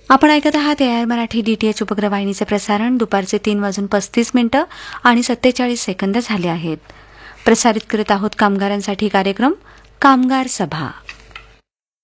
आपण ऐकत आहात AIR मराठी DTH उपग्रहवाहिनीचे प्रसारण दुपारचे 3:35 आणि 47 सेकंद झाले आहेत. प्रसारित करत आहोत कामगारांसाठी कार्यक्रम कामगार सभा.